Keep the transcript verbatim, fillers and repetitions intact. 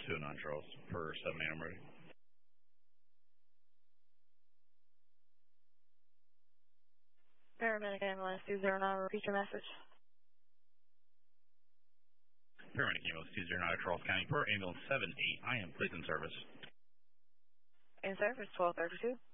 two oh nine Charles for seven eight, I'm ready. Paramedic ambulance two zero nine, repeat your message. Paramedic ambulance two zero nine, Charles County, per ambulance seven eight. I am please in service. In service, twelve thirty-two.